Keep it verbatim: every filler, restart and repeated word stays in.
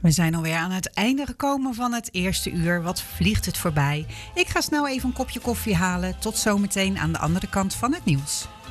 We zijn alweer aan het einde gekomen van het eerste uur. Wat vliegt het voorbij. Ik ga snel even een kopje koffie halen. Tot zometeen aan de andere kant van het nieuws.